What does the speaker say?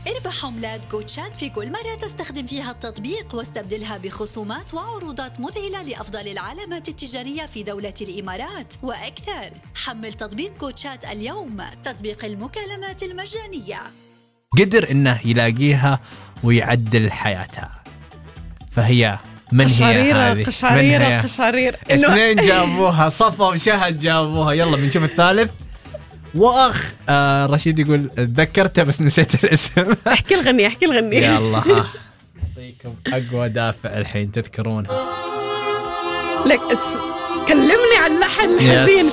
اربح عملات كوتشات في كل مرة تستخدم فيها التطبيق، واستبدلها بخصومات وعروضات مذهلة لأفضل العلامات التجارية في دولة الإمارات وأكثر. حمل تطبيق كوتشات اليوم، تطبيق المكالمات المجانية. قدر إنه يلاقيها ويعدل حياتها، فهي من هي هذه؟ قشريرة اثنين جابوها، صفا وشهد جابوها. يلا بنشوف الثالث. واخ رشيد يقول تذكرته بس نسيت الاسم. احكي الغنية يلا اعطيكم اقوى دافع الحين تذكرونها. لك كلمني عن لحن حزين.